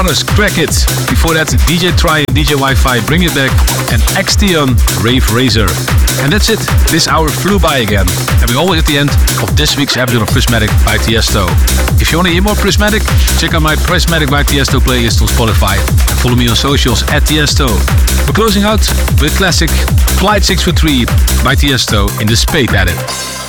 Crack It. Before that, DJ Try and DJ Wi-Fi, Bring It Back, and Extion, Rave Razor. And that's it. This hour flew by again. And we're always at the end of this week's episode of Prismatic by Tiesto. If you want to hear more Prismatic, check out my Prismatic by Tiesto playlist on Spotify. And follow me on socials at Tiesto. We're closing out with classic Flight 643 by Tiesto in the Spade Edit.